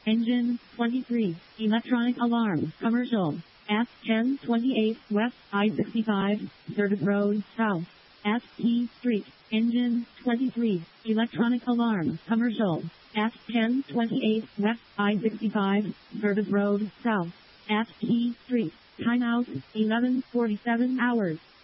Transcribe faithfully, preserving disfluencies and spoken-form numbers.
Engine twenty-three. Electronic alarm. Commercial. S ten twenty-eight West I sixty-five. Service Road South. S T Street. Engine twenty-three. Electronic alarm. Commercial. S ten twenty-eight West I sixty-five. Service Road South. S T Street. Timeout eleven forty-seven hours.